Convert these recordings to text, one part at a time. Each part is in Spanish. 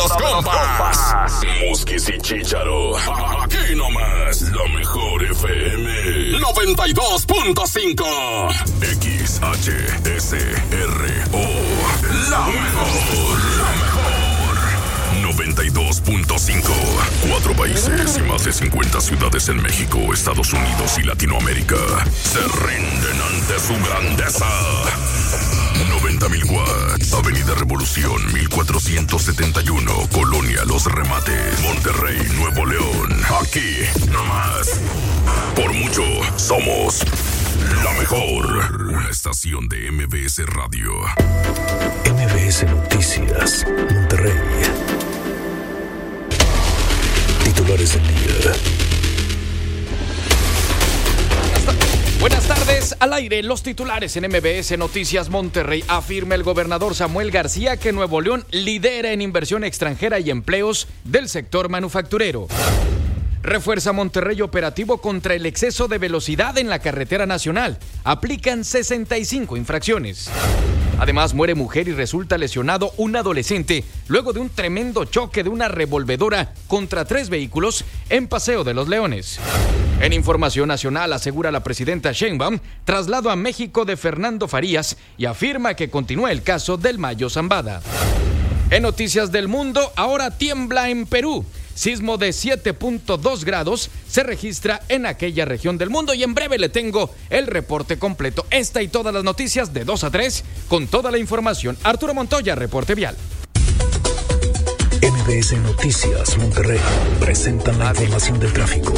los compas. Musquis y Chícharo. Aquí nomás, la mejor FM. 92.5. XHSRO. La mejor. 92.5. 4 países y más de 50 ciudades en México, Estados Unidos y Latinoamérica se rinden ante su grandeza. 90.000 watts. Avenida Revolución 1471, Colonia Los Remates, Monterrey, Nuevo León. Aquí nomás. Por mucho somos la mejor. Una estación de MBS Radio. MBS Noticias, Monterrey. Titulares del día. Buenas tardes, al aire los titulares en MBS Noticias Monterrey. Afirma el gobernador Samuel García que Nuevo León lidera en inversión extranjera y empleos del sector manufacturero. Refuerza Monterrey operativo contra el exceso de velocidad en la carretera nacional. Aplican 65 infracciones. Además, muere mujer y resulta lesionado un adolescente luego de un tremendo choque de una revolvedora contra 3 vehículos en Paseo de los Leones. En información nacional, asegura la presidenta Sheinbaum traslado a México de Fernando Farías y afirma que continúa el caso del Mayo Zambada. En noticias del mundo, ahora tiembla en Perú. Sismo de 7.2 grados se registra en aquella región del mundo y en breve le tengo el reporte completo. Esta y todas las noticias de 2 a 3 con toda la información. Arturo Montoya, reporte vial. MBS Noticias Monterrey presentan la información del tráfico.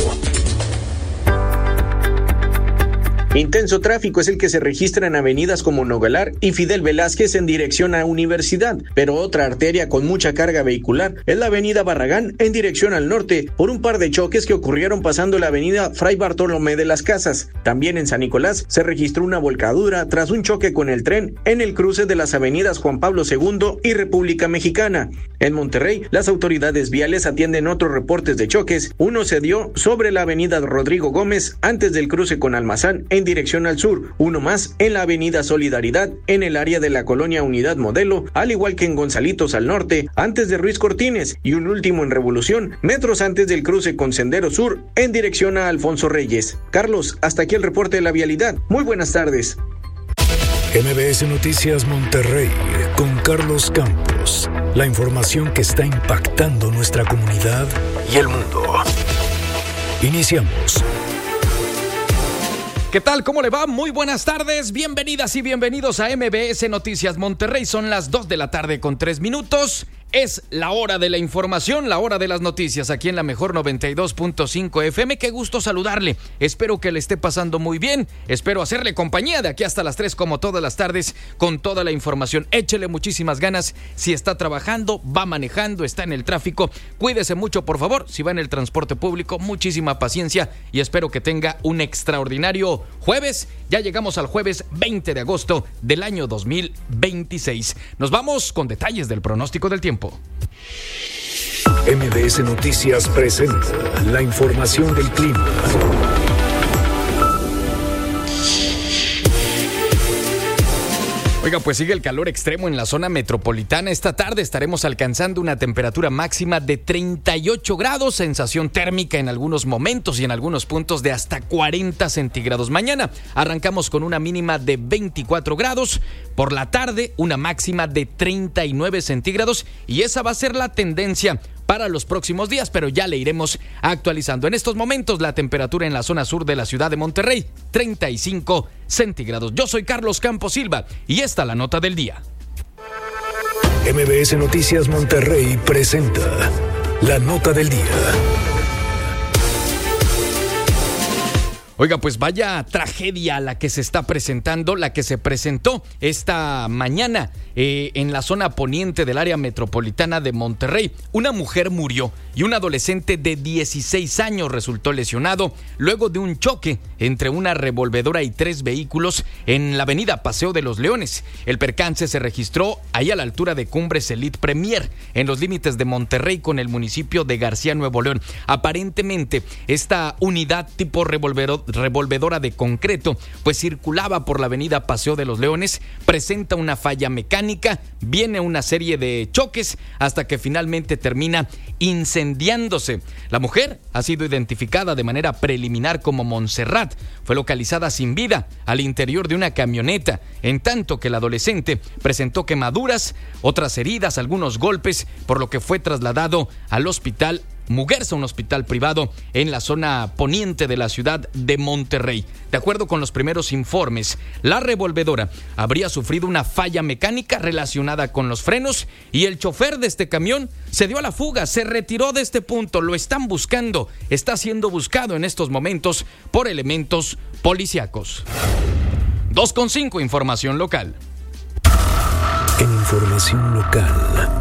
Intenso tráfico es el que se registra en avenidas como Nogalar y Fidel Velázquez en dirección a Universidad, pero otra arteria con mucha carga vehicular es la avenida Barragán en dirección al norte, por un par de choques que ocurrieron pasando la avenida Fray Bartolomé de las Casas. También en San Nicolás se registró una volcadura tras un choque con el tren en el cruce de las avenidas Juan Pablo II y República Mexicana. En Monterrey, las autoridades viales atienden otros reportes de choques. Uno se dio sobre la avenida Rodrigo Gómez antes del cruce con Almazán en dirección al sur, uno más en la avenida Solidaridad en el área de la colonia Unidad Modelo, al igual que en Gonzalitos al norte antes de Ruiz Cortines, y un último en Revolución, metros antes del cruce con Sendero Sur en dirección a Alfonso Reyes. Carlos, hasta aquí el reporte de la vialidad. Muy buenas tardes. MBS Noticias Monterrey con Carlos Campos. La información que está impactando nuestra comunidad y el mundo. Iniciamos. ¿Qué tal? ¿Cómo le va? Muy buenas tardes. Bienvenidas y bienvenidos a MBS Noticias Monterrey. Son las 2 de la tarde con 3 minutos. Es la hora de la información, la hora de las noticias, aquí en la mejor 92.5 FM. Qué gusto saludarle. Espero que le esté pasando muy bien. Espero hacerle compañía de aquí hasta las 3 como todas las tardes con toda la información. Échele muchísimas ganas. Si está trabajando, va manejando, está en el tráfico, cuídese mucho, por favor. Si va en el transporte público, muchísima paciencia y espero que tenga un extraordinario jueves. Ya llegamos al jueves 20 de agosto del año 2026. Nos vamos con detalles del pronóstico del tiempo. MBS Noticias presenta la información del clima. Oiga, pues sigue el calor extremo en la zona metropolitana. Esta tarde estaremos alcanzando una temperatura máxima de 38 grados, sensación térmica en algunos momentos y en algunos puntos de hasta 40 centígrados. Mañana arrancamos con una mínima de 24 grados, por la tarde una máxima de 39 centígrados y esa va a ser la tendencia para los próximos días, pero ya le iremos actualizando. En estos momentos la temperatura en la zona sur de la ciudad de Monterrey, 35 centígrados. Yo soy Carlos Campos Silva y esta es la nota del día. MBS Noticias Monterrey presenta la nota del día. Oiga, pues vaya tragedia la que se está presentando, la que se presentó esta mañana en la zona poniente del área metropolitana de Monterrey. Una mujer murió y un adolescente de 16 años resultó lesionado luego de un choque entre una revolvedora y 3 vehículos en la avenida Paseo de los Leones. El percance se registró ahí a la altura de Cumbres Elite Premier, en los límites de Monterrey con el municipio de García, Nuevo León. Aparentemente, esta unidad tipo revolvedora revolvedora de concreto pues circulaba por la avenida Paseo de los Leones, presenta una falla mecánica, viene una serie de choques hasta que finalmente termina incendiándose. La mujer ha sido identificada de manera preliminar como Montserrat. Fue localizada sin vida al interior de una camioneta, en tanto que el adolescente presentó quemaduras, otras heridas, algunos golpes, por lo que fue trasladado al hospital Muguerza, un hospital privado en la zona poniente de la ciudad de Monterrey. De acuerdo con los primeros informes, la revolvedora habría sufrido una falla mecánica relacionada con los frenos y el chofer de este camión se dio a la fuga, se retiró de este punto. Lo están buscando, está siendo buscado en estos momentos por elementos policíacos. 2.5, información local. En información local.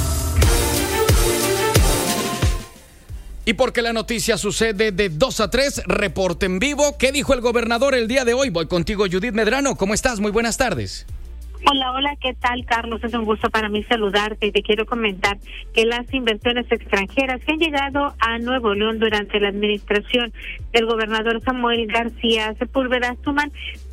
Y porque la noticia sucede de 2 a 3, reporte en vivo. ¿Qué dijo el gobernador el día de hoy? Voy contigo, Judith Medrano. ¿Cómo estás? Muy buenas tardes. Hola, ¿qué tal, Carlos? Es un gusto para mí saludarte y te quiero comentar que las inversiones extranjeras que han llegado a Nuevo León durante la administración del gobernador Samuel García Sepúlveda suman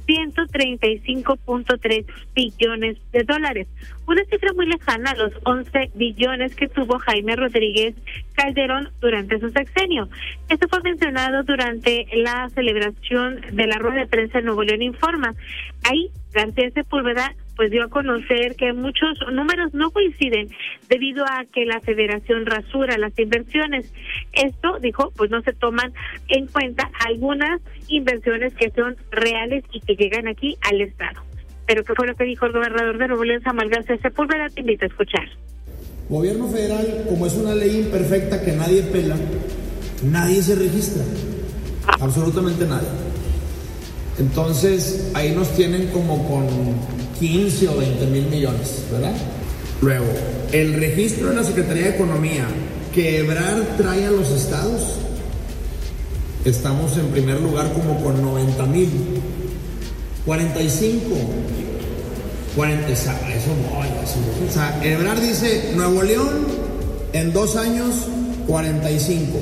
135.3 billones de dólares, una cifra muy lejana a los 11 billones que tuvo Jaime Rodríguez Calderón durante su sexenio. Esto fue mencionado durante la celebración de la rueda de prensa en Nuevo León Informa. Ahí García Sepúlveda pues dio a conocer que muchos números no coinciden debido a que la federación rasura las inversiones. Esto, dijo, pues no se toman en cuenta algunas inversiones que son reales y que llegan aquí al estado. Pero ¿qué fue lo que dijo el gobernador de Nuevo León, Samuel García Sepúlveda? Te invito a escuchar. Gobierno federal, como es una ley imperfecta que nadie pela, nadie se registra, absolutamente nadie. Entonces, ahí nos tienen como con 15 o 20 mil millones, ¿verdad? Luego, el registro de la Secretaría de Economía que Ebrard trae a los estados, estamos en primer lugar como con 90 mil. 45, 40, eso voy. O sea, Ebrard dice, Nuevo León, en 2 años, 45.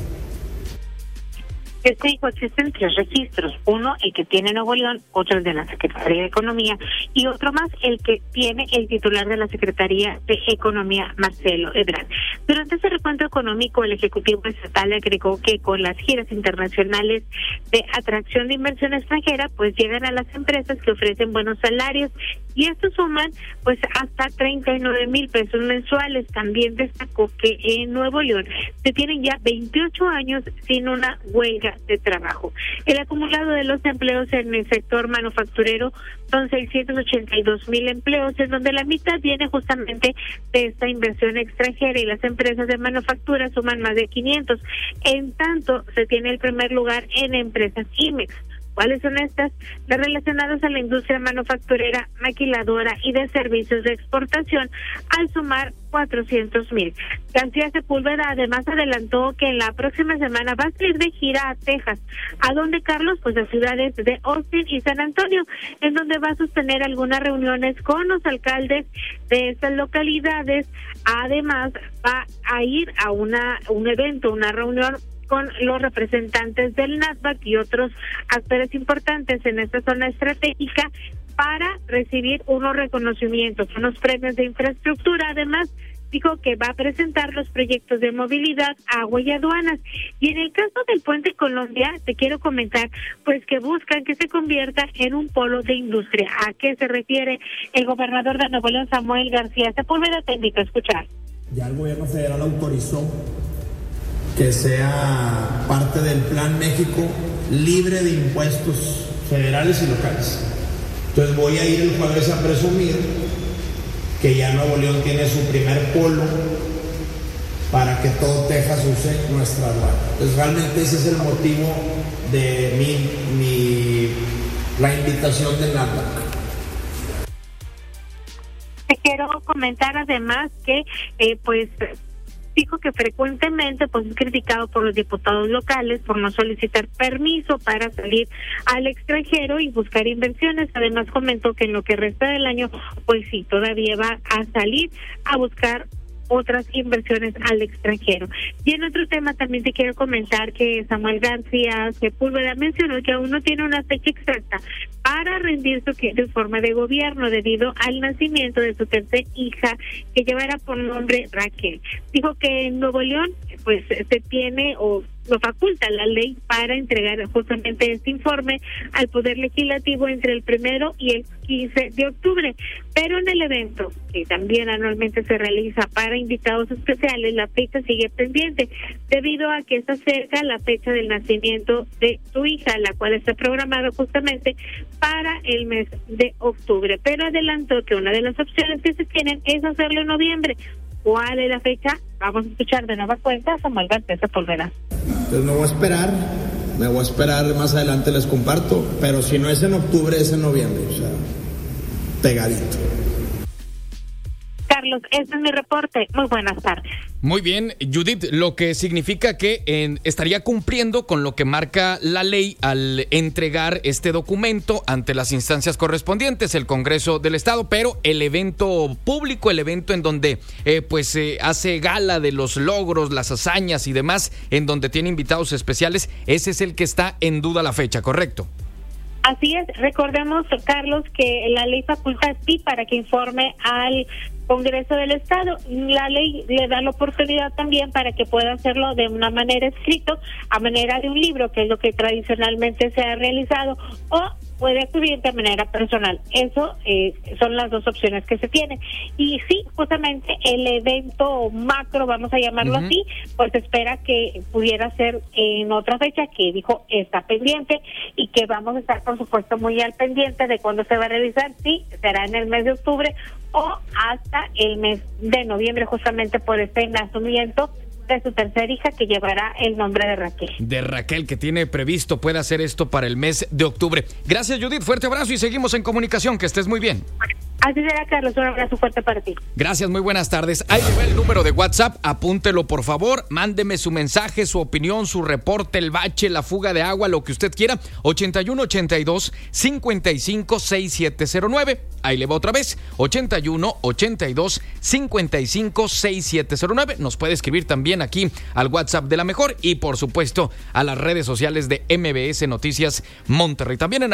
Este dijo, existen 3 registros, uno el que tiene Nuevo León, otro el de la Secretaría de Economía y otro más el que tiene el titular de la Secretaría de Economía, Marcelo Ebrard. Durante ese recuento económico, el Ejecutivo Estatal agregó que con las giras internacionales de atracción de inversión extranjera, pues llegan a las empresas que ofrecen buenos salarios y estos suman pues hasta 39 mil pesos mensuales. También destacó que en Nuevo León se tienen ya 28 años sin una huelga de trabajo. El acumulado de los empleos en el sector manufacturero son 682 mil empleos, en donde la mitad viene justamente de esta inversión extranjera y las empresas de manufactura suman más de 500. En tanto, se tiene el primer lugar en empresas IMEX. ¿Cuáles son estas? Las relacionadas a la industria manufacturera, maquiladora y de servicios de exportación, al sumar 400 mil. García Sepúlveda además adelantó que en la próxima semana va a salir de gira a Texas, a donde, Carlos, pues las ciudades de Austin y San Antonio, en donde va a sostener algunas reuniones con los alcaldes de estas localidades. Además va a ir a un evento, una reunión con los representantes del NASDAQ y otros actores importantes en esta zona estratégica para recibir unos reconocimientos, unos premios de infraestructura. Además, dijo que va a presentar los proyectos de movilidad, agua y aduanas. Y en el caso del Puente Colombia, te quiero comentar, pues que buscan que se convierta en un polo de industria. ¿A qué se refiere el gobernador de Nuevo León, Samuel García Sepúlveda? Te invito a escuchar. Ya el gobierno federal autorizó que sea parte del Plan México libre de impuestos federales y locales. Entonces voy a ir el jueves a presumir que ya Nuevo León tiene su primer polo para que todo Texas use nuestra aduana. Entonces realmente ese es el motivo de la invitación del NASDAQ. Te quiero comentar además que dijo que frecuentemente pues es criticado por los diputados locales por no solicitar permiso para salir al extranjero y buscar inversiones. Además comentó que en lo que resta del año pues sí, todavía va a salir a buscar otras inversiones al extranjero. Y en otro tema también te quiero comentar que Samuel García Sepúlveda mencionó que aún no tiene una fecha exacta para rendir su quinto informe de gobierno debido al nacimiento de su tercera hija, que llevará por nombre Raquel. Dijo que en Nuevo León pues se tiene o lo faculta la ley para entregar justamente este informe al Poder Legislativo entre el 1 y el 15 de octubre. Pero en el evento, que también anualmente se realiza para invitados especiales, la fecha sigue pendiente, debido a que está cerca la fecha del nacimiento de su hija, la cual está programada justamente para el mes de octubre. Pero adelantó que una de las opciones que se tienen es hacerlo en noviembre. ¿Cuál es la fecha? Vamos a escuchar de nueva cuenta a Samuel García Sepúlveda. Entonces me voy a esperar, más adelante les comparto, pero si no es en octubre, es en noviembre, o sea, pegadito. Carlos, ese es mi reporte. Muy buenas tardes. Muy bien, Judith, lo que significa que estaría cumpliendo con lo que marca la ley al entregar este documento ante las instancias correspondientes, el Congreso del Estado, pero el evento público, el evento en donde hace gala de los logros, las hazañas y demás, en donde tiene invitados especiales, ese es el que está en duda la fecha, ¿correcto? Así es, recordemos, Carlos, que la ley faculta sí para que informe al Congreso del Estado. La ley le da la oportunidad también para que pueda hacerlo de una manera escrito, a manera de un libro, que es lo que tradicionalmente se ha realizado, o puede acudir de manera personal. Eso son las dos opciones que se tienen. Y sí, justamente el evento macro, vamos a llamarlo así, pues espera que pudiera ser en otra fecha, que dijo está pendiente, y que vamos a estar, por supuesto, muy al pendiente de cuándo se va a realizar. Sí, será en el mes de octubre o hasta el mes de noviembre, justamente por este nacimiento de su tercera hija, que llevará el nombre de Raquel. De Raquel, que tiene previsto, puede hacer esto para el mes de octubre. Gracias, Judith, fuerte abrazo y seguimos en comunicación, que estés muy bien. Así será, Carlos, un abrazo fuerte para ti. Gracias, muy buenas tardes. Ahí va el número de WhatsApp, apúntelo por favor, mándeme su mensaje, su opinión, su reporte, el bache, la fuga de agua, lo que usted quiera. 8182-556709. Ahí le va otra vez, 8182-556709. Nos puede escribir también aquí al WhatsApp de La Mejor y por supuesto a las redes sociales de MBS Noticias Monterrey. También en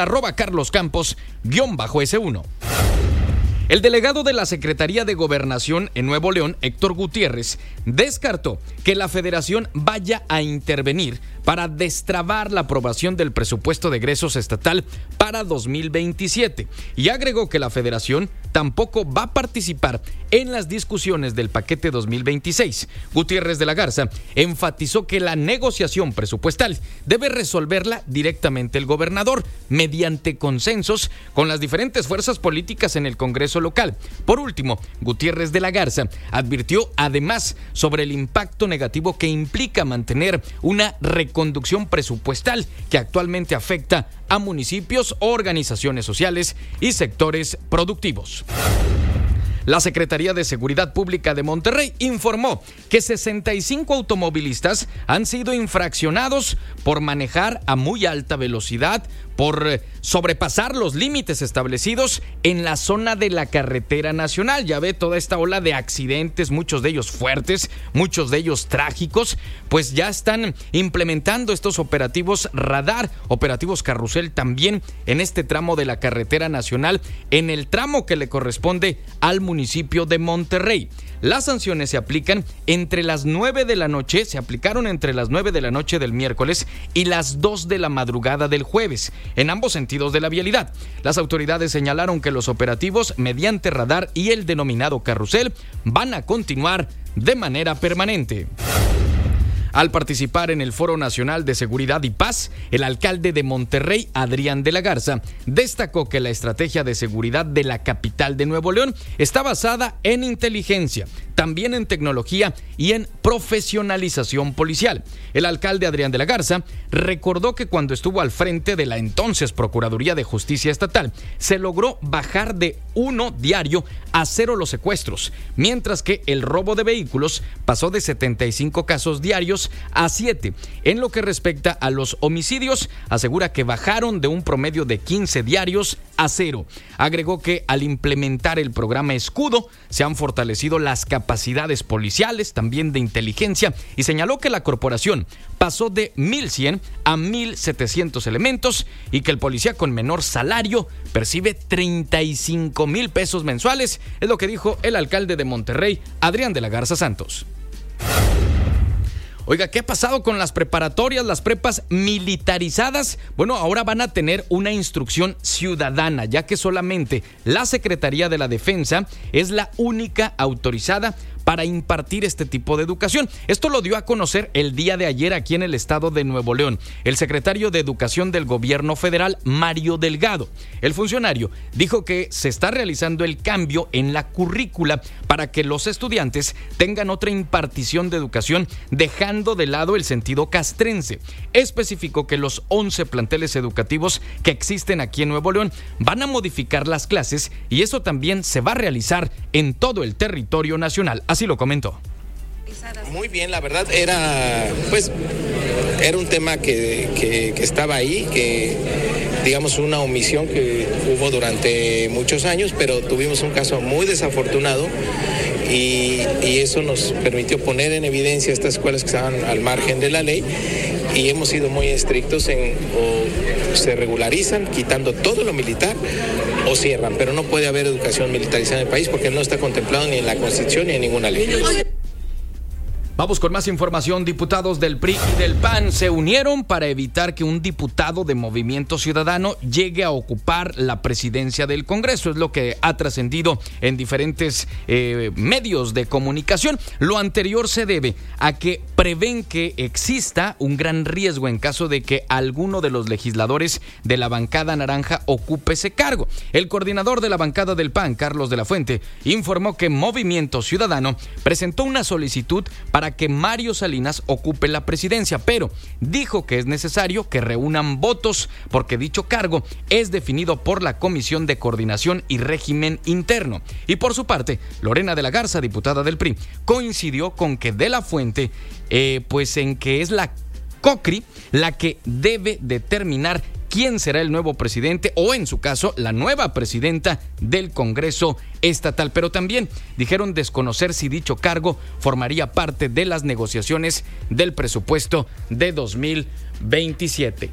@CarlosCampos_S1. El delegado de la Secretaría de Gobernación en Nuevo León, Héctor Gutiérrez, descartó que la Federación vaya a intervenir para destrabar la aprobación del presupuesto de egresos estatal para 2027 y agregó que la Federación tampoco va a participar en las discusiones del paquete 2026. Gutiérrez de la Garza enfatizó que la negociación presupuestal debe resolverla directamente el gobernador mediante consensos con las diferentes fuerzas políticas en el Congreso local. Por último, Gutiérrez de la Garza advirtió además sobre el impacto negativo que implica mantener una reconducción presupuestal que actualmente afecta a municipios, organizaciones sociales y sectores productivos. La Secretaría de Seguridad Pública de Monterrey informó que 65 automovilistas han sido infraccionados por manejar a muy alta velocidad, por sobrepasar los límites establecidos en la zona de la carretera nacional. Ya ve toda esta ola de accidentes, muchos de ellos fuertes, muchos de ellos trágicos, pues ya están implementando estos operativos radar, operativos carrusel también en este tramo de la carretera nacional, en el tramo que le corresponde al municipio de Monterrey. Las sanciones se aplican entre las 9 de la noche, se aplicaron entre las 9 de la noche del miércoles y las 2 de la madrugada del jueves, en ambos sentidos de la vialidad. Las autoridades señalaron que los operativos mediante radar y el denominado carrusel van a continuar de manera permanente. Al participar en el Foro Nacional de Seguridad y Paz, el alcalde de Monterrey, Adrián de la Garza, destacó que la estrategia de seguridad de la capital de Nuevo León está basada en inteligencia, también en tecnología y en profesionalización policial. El alcalde Adrián de la Garza recordó que cuando estuvo al frente de la entonces Procuraduría de Justicia Estatal, se logró bajar de 1 diario a 0 los secuestros, mientras que el robo de vehículos pasó de 75 casos diarios feminicidios a 7. En lo que respecta a los homicidios, asegura que bajaron de un promedio de 15 diarios a 0. Agregó que al implementar el programa Escudo se han fortalecido las capacidades policiales, también de inteligencia, y señaló que la corporación pasó de 1,100 a 1,700 elementos y que el policía con menor salario percibe 35,000 pesos mensuales, es lo que dijo el alcalde de Monterrey, Adrián de la Garza Santos. Oiga, ¿qué ha pasado con las preparatorias, las prepas militarizadas? Bueno, ahora van a tener una instrucción ciudadana, ya que solamente la Secretaría de la Defensa es la única autorizada para impartir este tipo de educación. Esto lo dio a conocer el día de ayer aquí en el estado de Nuevo León el secretario de Educación del Gobierno Federal, Mario Delgado. El funcionario dijo que se está realizando el cambio en la currícula para que los estudiantes tengan otra impartición de educación, dejando de lado el sentido castrense. Especificó que los 11 planteles educativos que existen aquí en Nuevo León van a modificar las clases y eso también se va a realizar en todo el territorio nacional. Así lo comentó. Muy bien, la verdad era un tema que estaba ahí, que digamos una omisión que hubo durante muchos años, pero tuvimos un caso muy desafortunado y eso nos permitió poner en evidencia estas escuelas que estaban al margen de la ley y hemos sido muy estrictos en o se regularizan quitando todo lo militar o cierran, pero no puede haber educación militarizada en el país porque no está contemplado ni en la Constitución ni en ninguna ley. Vamos con más información. Diputados del PRI y del PAN se unieron para evitar que un diputado de Movimiento Ciudadano llegue a ocupar la presidencia del Congreso. Es lo que ha trascendido en diferentes medios de comunicación. Lo anterior se debe a que prevén que exista un gran riesgo en caso de que alguno de los legisladores de la bancada naranja ocupe ese cargo. El coordinador de la bancada del PAN, Carlos de la Fuente, informó que Movimiento Ciudadano presentó una solicitud para que Mario Salinas ocupe la presidencia, pero dijo que es necesario que reúnan votos porque dicho cargo es definido por la Comisión de Coordinación y Régimen Interno. Y por su parte, Lorena de la Garza, diputada del PRI, coincidió con que de la Fuente, en que es la COCRI la que debe determinar quién será el nuevo presidente o, en su caso, la nueva presidenta del Congreso estatal. Pero también dijeron desconocer si dicho cargo formaría parte de las negociaciones del presupuesto de 2027.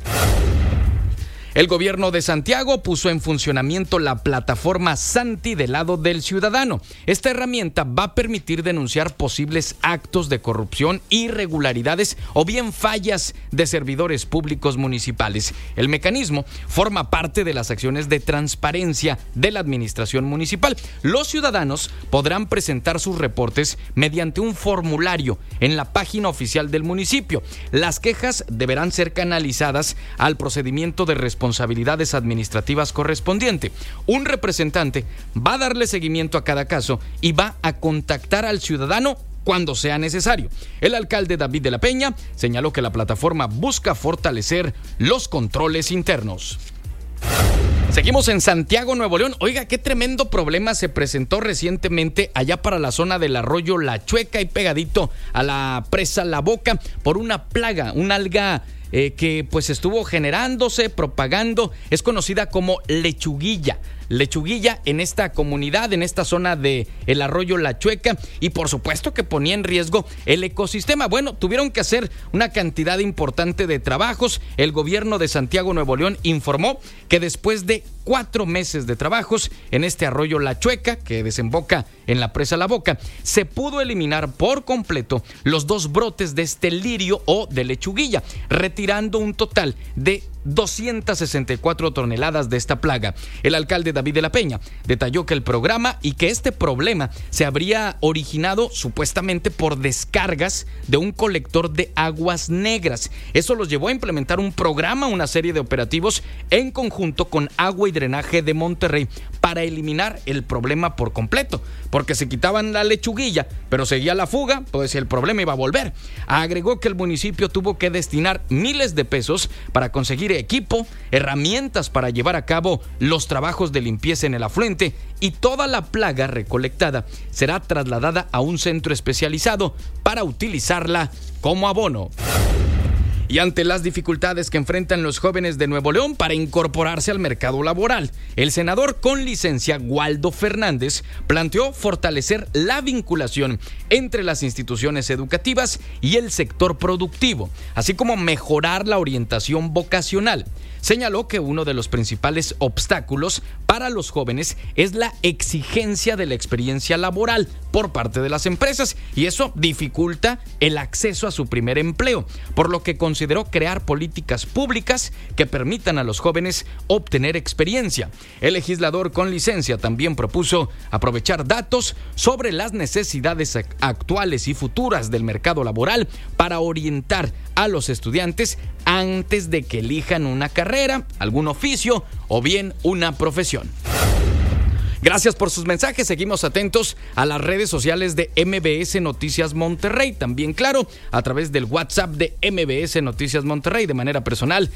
El gobierno de Santiago puso en funcionamiento la plataforma Santi del lado del ciudadano. Esta herramienta va a permitir denunciar posibles actos de corrupción, irregularidades o bien fallas de servidores públicos municipales. El mecanismo forma parte de las acciones de transparencia de la administración municipal. Los ciudadanos podrán presentar sus reportes mediante un formulario en la página oficial del municipio. Las quejas deberán ser canalizadas al procedimiento de responsabilidades administrativas correspondiente. Un representante va a darle seguimiento a cada caso y va a contactar al ciudadano cuando sea necesario. El alcalde David de la Peña señaló que la plataforma busca fortalecer los controles internos. Seguimos en Santiago, Nuevo León. Oiga, qué tremendo problema se presentó recientemente allá para la zona del arroyo La Chueca y pegadito a la presa La Boca por una plaga, una alga que pues estuvo generándose, propagando. Es conocida como lechuguilla en esta comunidad, en esta zona de el arroyo La Chueca, y por supuesto que ponía en riesgo el ecosistema. Bueno, tuvieron que hacer una cantidad importante de trabajos. El gobierno de Santiago, Nuevo León, informó que después de 4 meses de trabajos en este arroyo La Chueca, que desemboca en la presa La Boca, se pudo eliminar por completo los 2 brotes de este lirio o de lechuguilla, retirando un total de 264 toneladas de esta plaga. El alcalde David de la Peña detalló que el programa y que este problema se habría originado supuestamente por descargas de un colector de aguas negras. Eso los llevó a implementar un programa, una serie de operativos en conjunto con Agua y Drenaje de Monterrey para eliminar el problema por completo, porque se quitaban la lechuguilla, pero seguía la fuga, pues el problema iba a volver. Agregó que el municipio tuvo que destinar miles de pesos para conseguir equipo, herramientas para llevar a cabo los trabajos de limpieza en el afluente y toda la plaga recolectada será trasladada a un centro especializado para utilizarla como abono. Y ante las dificultades que enfrentan los jóvenes de Nuevo León para incorporarse al mercado laboral, el senador con licencia Waldo Fernández planteó fortalecer la vinculación entre las instituciones educativas y el sector productivo, así como mejorar la orientación vocacional. Señaló que uno de los principales obstáculos para los jóvenes es la exigencia de la experiencia laboral por parte de las empresas y eso dificulta el acceso a su primer empleo, por lo que consideró crear políticas públicas que permitan a los jóvenes obtener experiencia. El legislador con licencia también propuso aprovechar datos sobre las necesidades actuales y futuras del mercado laboral para orientar a los estudiantes antes de que elijan una carrera, algún oficio o bien una profesión. Gracias por sus mensajes, seguimos atentos a las redes sociales de MBS Noticias Monterrey, también claro, a través del WhatsApp de MBS Noticias Monterrey, de manera personal,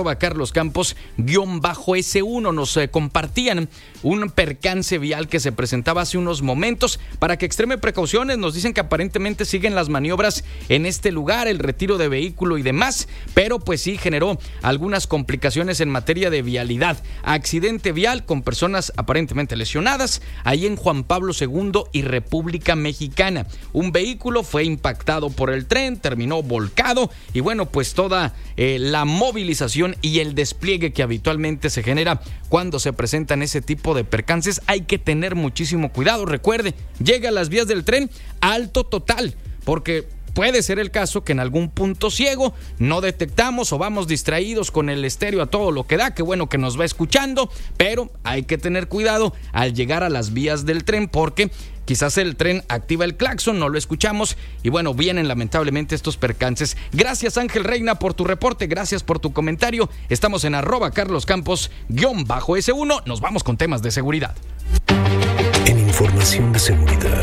@CarlosCampos_S1, nos compartían un percance vial que se presentaba hace unos momentos, para que extreme precauciones, nos dicen que aparentemente siguen las maniobras en este lugar, el retiro de vehículo y demás, pero pues sí generó algunas complicaciones en materia de vialidad, accidente vial con personas aparentemente lesionadas, ahí en Juan Pablo II y República Mexicana. Un vehículo fue impactado por el tren, terminó volcado y bueno, pues toda la movilización y el despliegue que habitualmente se genera cuando se presentan ese tipo de percances, hay que tener muchísimo cuidado. Recuerde, llega a las vías del tren alto total, porque puede ser el caso que en algún punto ciego no detectamos o vamos distraídos con el estéreo a todo lo que da, que bueno que nos va escuchando, pero hay que tener cuidado al llegar a las vías del tren porque quizás el tren activa el claxon, no lo escuchamos y bueno, vienen lamentablemente estos percances. Gracias Ángel Reina por tu reporte, gracias por tu comentario. Estamos en @CarlosCampos_S1, nos vamos con temas de seguridad. En información de seguridad.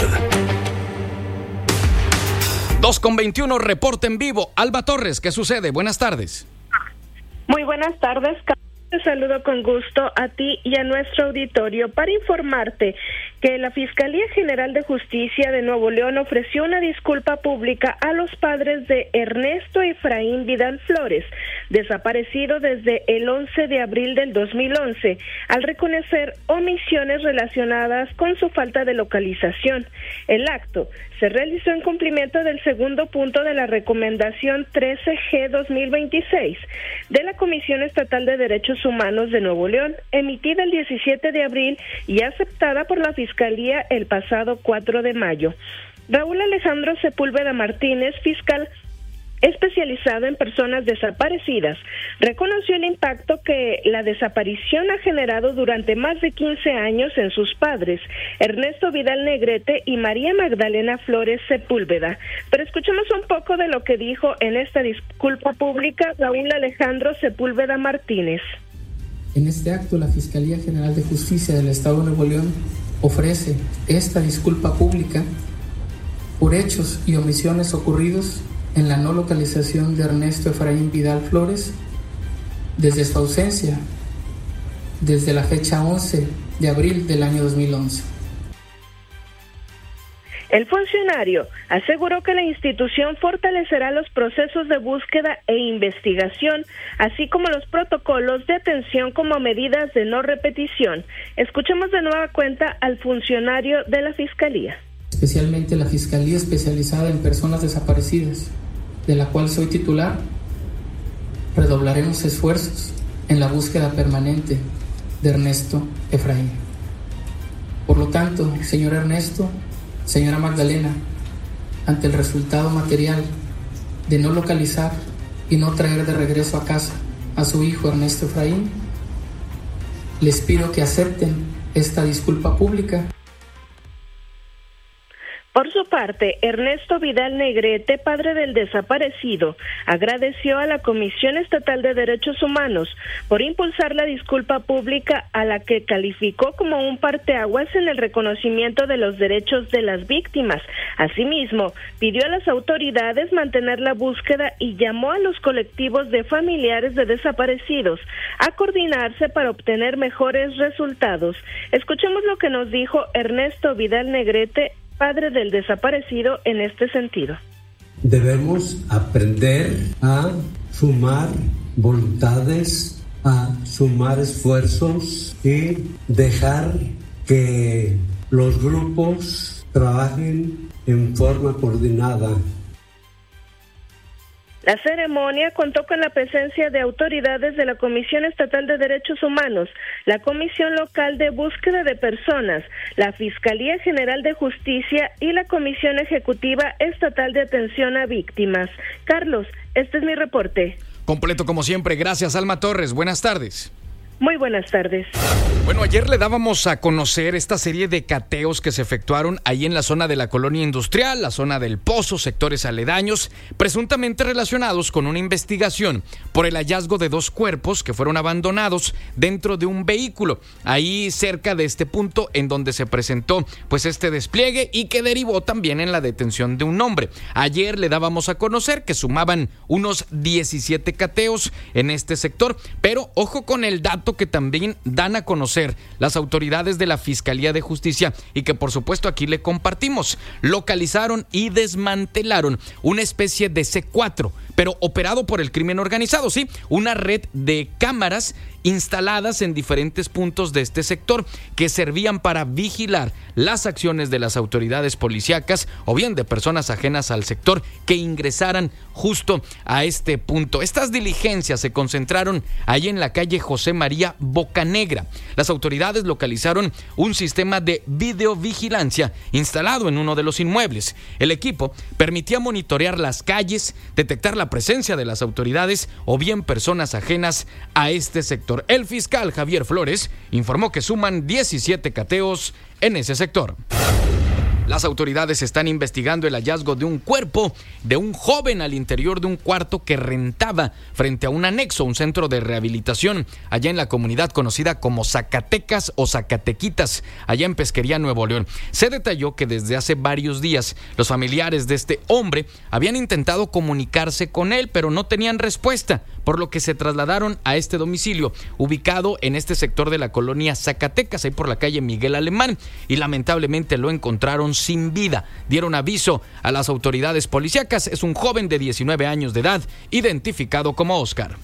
2:21, reporte en vivo. Alba Torres, ¿qué sucede? Buenas tardes. Muy buenas tardes, te saludo con gusto a ti y a nuestro auditorio para informarte que la Fiscalía General de Justicia de Nuevo León ofreció una disculpa pública a los padres de Ernesto Efraín Vidal Flores, desaparecido desde el 11 de abril del 2011, al reconocer omisiones relacionadas con su falta de localización. El acto se realizó en cumplimiento del segundo punto de la recomendación 13G-2026 de la Comisión Estatal de Derechos Humanos de Nuevo León, emitida el 17 de abril y aceptada por la Fiscalía el pasado 4 de mayo. Raúl Alejandro Sepúlveda Martínez, fiscal especializado en personas desaparecidas, reconoció el impacto que la desaparición ha generado durante más de 15 años en sus padres, Ernesto Vidal Negrete y María Magdalena Flores Sepúlveda. Pero escuchemos un poco de lo que dijo en esta disculpa pública Raúl Alejandro Sepúlveda Martínez. En este acto, la Fiscalía General de Justicia del Estado de Nuevo León ofrece esta disculpa pública por hechos y omisiones ocurridos en la no localización de Ernesto Efraín Vidal Flores desde su ausencia, desde la fecha 11 de abril del año 2011. El funcionario aseguró que la institución fortalecerá los procesos de búsqueda e investigación, así como los protocolos de atención como medidas de no repetición. Escuchemos de nueva cuenta al funcionario de la Fiscalía. Especialmente la Fiscalía Especializada en Personas Desaparecidas, de la cual soy titular, redoblaremos esfuerzos en la búsqueda permanente de Ernesto Efraín. Por lo tanto, señor Ernesto, señora Magdalena, ante el resultado material de no localizar y no traer de regreso a casa a su hijo Ernesto Efraín, les pido que acepten esta disculpa pública. Por su parte, Ernesto Vidal Negrete, padre del desaparecido, agradeció a la Comisión Estatal de Derechos Humanos por impulsar la disculpa pública, a la que calificó como un parteaguas en el reconocimiento de los derechos de las víctimas. Asimismo, pidió a las autoridades mantener la búsqueda y llamó a los colectivos de familiares de desaparecidos a coordinarse para obtener mejores resultados. Escuchemos lo que nos dijo Ernesto Vidal Negrete, padre del desaparecido, en este sentido. Debemos aprender a sumar voluntades, a sumar esfuerzos y dejar que los grupos trabajen en forma coordinada. La ceremonia contó con la presencia de autoridades de la Comisión Estatal de Derechos Humanos, la Comisión Local de Búsqueda de Personas, la Fiscalía General de Justicia y la Comisión Ejecutiva Estatal de Atención a Víctimas. Carlos, este es mi reporte. Completo como siempre, gracias Alma Torres, buenas tardes. Muy buenas tardes. Bueno, ayer le dábamos a conocer esta serie de cateos que se efectuaron ahí en la zona de la colonia industrial, la zona del Pozo, sectores aledaños, presuntamente relacionados con una investigación por el hallazgo de 2 cuerpos que fueron abandonados dentro de un vehículo, ahí cerca de este punto en donde se presentó pues este despliegue y que derivó también en la detención de un hombre. Ayer le dábamos a conocer que sumaban unos 17 cateos en este sector, pero ojo con el dato que también dan a conocer las autoridades de la Fiscalía de Justicia y que por supuesto aquí le compartimos. Localizaron y desmantelaron una especie de C4, pero operado por el crimen organizado, ¿sí? Una red de cámaras instaladas en diferentes puntos de este sector que servían para vigilar las acciones de las autoridades policíacas o bien de personas ajenas al sector que ingresaran justo a este punto. Estas diligencias se concentraron ahí en la calle José María Bocanegra. Las autoridades localizaron un sistema de videovigilancia instalado en uno de los inmuebles. El equipo permitía monitorear las calles, detectar la presencia de las autoridades o bien personas ajenas a este sector. El fiscal Javier Flores informó que suman 17 cateos en ese sector. Las autoridades están investigando el hallazgo de un cuerpo de un joven al interior de un cuarto que rentaba frente a un anexo, un centro de rehabilitación, allá en la comunidad conocida como Zacatecas o Zacatequitas, allá en Pesquería, Nuevo León. Se detalló que desde hace varios días los familiares de este hombre habían intentado comunicarse con él, pero no tenían respuesta, por lo que se trasladaron a este domicilio, ubicado en este sector de la colonia Zacatecas, ahí por la calle Miguel Alemán, y lamentablemente lo encontraron sin vida. Dieron aviso a las autoridades policíacas. Es un joven de 19 años de edad, identificado como Oscar.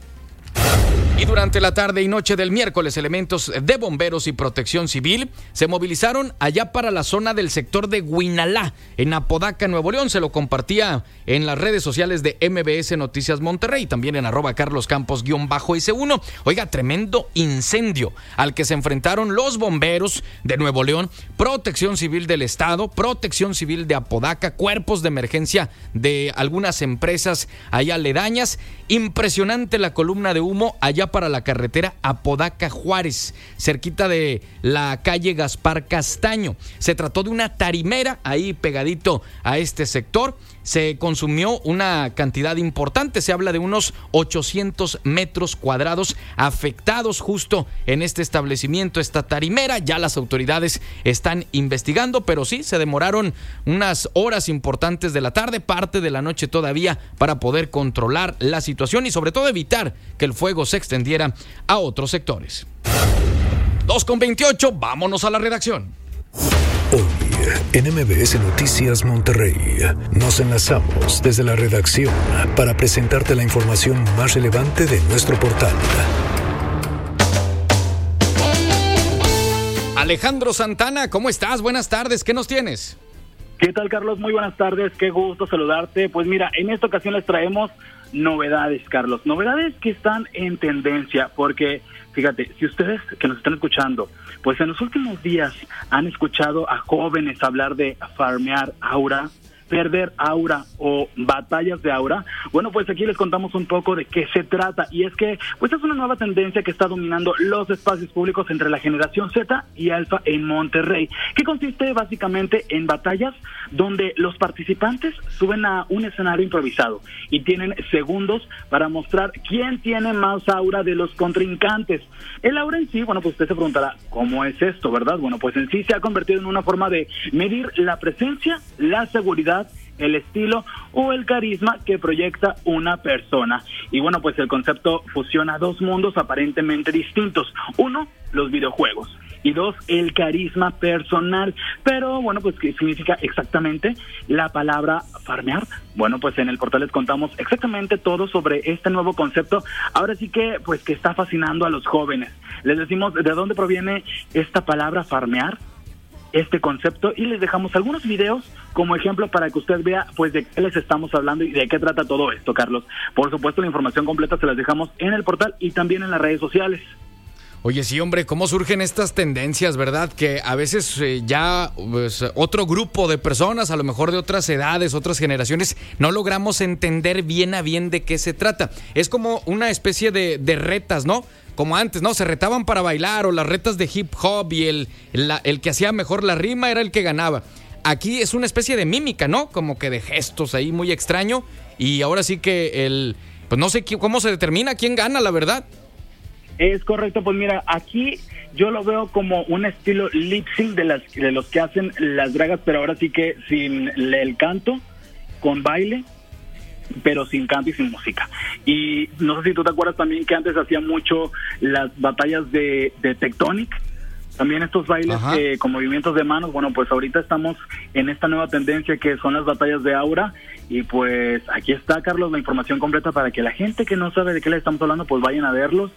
Y durante la tarde y noche del miércoles, elementos de bomberos y protección civil se movilizaron allá para la zona del sector de Huinalá, en Apodaca, Nuevo León. Se lo compartía en las redes sociales de MBS Noticias Monterrey, también en @carloscampos_S1. Oiga, tremendo incendio al que se enfrentaron los bomberos de Nuevo León, protección civil del estado, protección civil de Apodaca, cuerpos de emergencia de algunas empresas allá aledañas. Impresionante la columna de humo allá para la carretera Apodaca Juárez, cerquita de la calle Gaspar Castaño. Se trató de una tarimera ahí pegadito a este sector. Se consumió una cantidad importante, se habla de unos 800 metros cuadrados afectados justo en este establecimiento, esta tarimera. Ya las autoridades están investigando, pero sí, se demoraron unas horas importantes de la tarde, parte de la noche todavía, para poder controlar la situación y sobre todo evitar que el fuego se extendiera a otros sectores. 2:28, vámonos a la redacción. Hoy, en MBS Noticias Monterrey, nos enlazamos desde la redacción para presentarte la información más relevante de nuestro portal. Alejandro Santana, ¿cómo estás? Buenas tardes, ¿qué nos tienes? ¿Qué tal, Carlos? Muy buenas tardes, qué gusto saludarte. Pues mira, en esta ocasión les traemos novedades, Carlos, novedades que están en tendencia, porque fíjate, si ustedes que nos están escuchando, pues en los últimos días han escuchado a jóvenes hablar de farmear aura, perder aura o batallas de aura. Bueno, pues aquí les contamos un poco de qué se trata, y es que pues es una nueva tendencia que está dominando los espacios públicos entre la generación Z y Alfa en Monterrey, que consiste básicamente en batallas donde los participantes suben a un escenario improvisado y tienen segundos para mostrar quién tiene más aura de los contrincantes. El aura en sí, bueno, pues usted se preguntará, ¿cómo es esto, verdad? Bueno, pues en sí se ha convertido en una forma de medir la presencia, la seguridad, el estilo o el carisma que proyecta una persona. Y bueno, pues el concepto fusiona dos mundos aparentemente distintos. Uno, los videojuegos, y dos, el carisma personal. Pero bueno, pues ¿qué significa exactamente la palabra farmear? Bueno, pues en el portal les contamos exactamente todo sobre este nuevo concepto. Ahora sí que, pues que está fascinando a los jóvenes. Les decimos de dónde proviene esta palabra farmear, este concepto, y les dejamos algunos videos como ejemplo para que usted vea pues de qué les estamos hablando y de qué trata todo esto, Carlos. Por supuesto, la información completa se las dejamos en el portal y también en las redes sociales. Oye, sí, hombre, ¿cómo surgen estas tendencias, verdad? Que a veces ya pues, otro grupo de personas, a lo mejor de otras edades, otras generaciones, no logramos entender bien a bien de qué se trata. Es como una especie de retas, ¿no? Como antes, ¿no? Se retaban para bailar, o las retas de hip hop, y el que hacía mejor la rima era el que ganaba. Aquí es una especie de mímica, ¿no? Como que de gestos ahí muy extraño, y ahora sí que pues no sé cómo se determina quién gana, la verdad. Es correcto, pues mira, aquí yo lo veo como un estilo lip sync de los que hacen las dragas, pero ahora sí que sin el canto, con baile, pero sin canto y sin música. Y no sé si tú te acuerdas también que antes hacía mucho las batallas de Tectonic, también estos bailes con movimientos de manos. Bueno, pues ahorita estamos en esta nueva tendencia que son las batallas de aura, y pues aquí está, Carlos, la información completa para que la gente que no sabe de qué le estamos hablando pues vayan a verlos.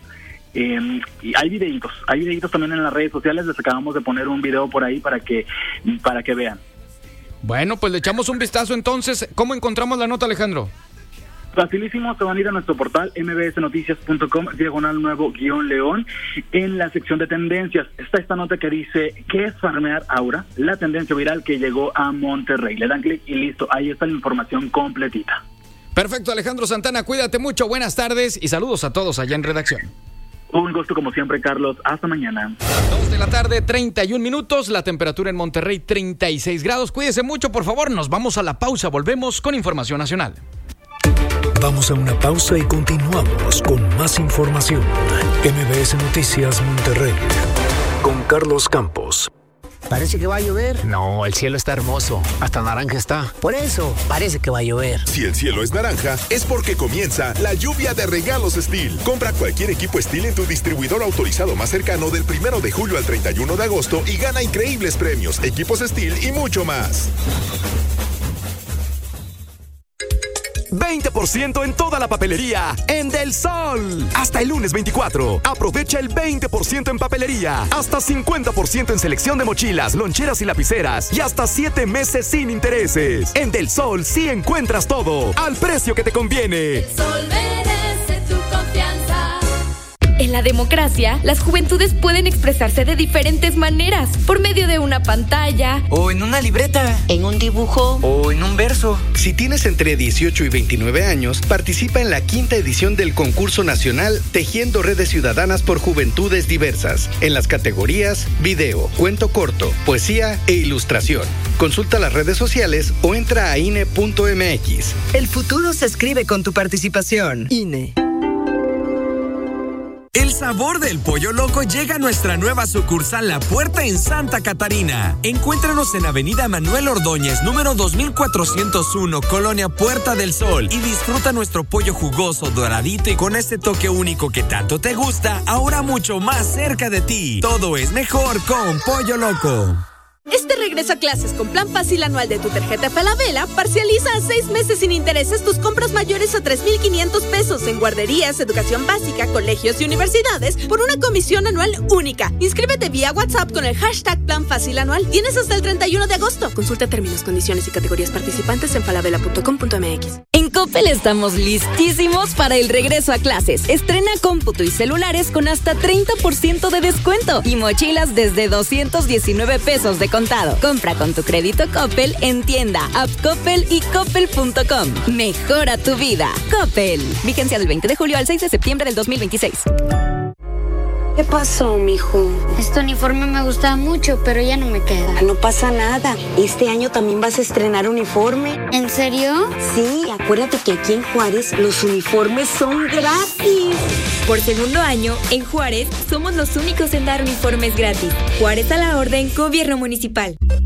Y hay videitos también en las redes sociales. Les acabamos de poner un video por ahí para que vean. Bueno, pues le echamos un vistazo entonces. ¿Cómo encontramos la nota, Alejandro? Facilísimo, se van a ir a nuestro portal mbsnoticias.com/nuevo-león. En la sección de tendencias está esta nota que dice ¿qué es farmear aura? La tendencia viral que llegó a Monterrey. Le dan clic y listo, ahí está la información completita. Perfecto, Alejandro Santana, cuídate mucho, buenas tardes y saludos a todos allá en redacción. Un gusto como siempre, Carlos. Hasta mañana. 2 de la tarde, 31 minutos. La temperatura en Monterrey, 36 grados. Cuídese mucho, por favor. Nos vamos a la pausa. Volvemos con información nacional. Vamos a una pausa y continuamos con más información. MBS Noticias Monterrey con Carlos Campos. Parece que va a llover. No, el cielo está hermoso. Hasta naranja está. Por eso, parece que va a llover. Si el cielo es naranja, es porque comienza la lluvia de regalos Steel. Compra cualquier equipo Steel en tu distribuidor autorizado más cercano del 1 de julio al 31 de agosto y gana increíbles premios, equipos Steel y mucho más. 20% en toda la papelería en Del Sol. Hasta el lunes 24. Aprovecha el 20% en papelería. Hasta 50% en selección de mochilas, loncheras y lapiceras. Y hasta 7 meses sin intereses. En Del Sol sí encuentras todo al precio que te conviene. Del Sol merece tu confianza. En la democracia, las juventudes pueden expresarse de diferentes maneras, por medio de una pantalla, o en una libreta, en un dibujo, o en un verso. Si tienes entre 18 y 29 años, participa en la 5ª edición del concurso nacional Tejiendo Redes Ciudadanas por Juventudes Diversas, en las categorías video, cuento corto, poesía e ilustración. Consulta las redes sociales o entra a INE.mx. El futuro se escribe con tu participación. INE. El sabor del Pollo Loco llega a nuestra nueva sucursal La Puerta en Santa Catarina. Encuéntranos en Avenida Manuel Ordóñez, número 2401, Colonia Puerta del Sol, y disfruta nuestro pollo jugoso, doradito y con ese toque único que tanto te gusta, ahora mucho más cerca de ti. Todo es mejor con Pollo Loco. Este regreso a clases con plan fácil anual de tu tarjeta Falabella parcializa a 6 meses sin intereses tus compras mayores a 3,500 pesos en guarderías, educación básica, colegios y universidades por una comisión anual única. Inscríbete vía WhatsApp con el hashtag plan fácil anual. Tienes hasta el 31 de agosto. Consulta términos, condiciones y categorías participantes en falabella.com.mx. En En Coppel estamos listísimos para el regreso a clases. Estrena cómputo y celulares con hasta 30% de descuento y mochilas desde 219 pesos de contado. Compra con tu crédito Coppel en tienda, app Coppel y coppel.com. Mejora tu vida. Coppel. Vigencia del 20 de julio al 6 de septiembre del 2026. ¿Qué pasó, mijo? Este uniforme me gustaba mucho, pero ya no me queda. No pasa nada. Este año también vas a estrenar uniforme. ¿En serio? Sí, acuérdate que aquí en Juárez los uniformes son gratis. Por segundo año, en Juárez, somos los únicos en dar uniformes gratis. Juárez a la orden, Gobierno Municipal.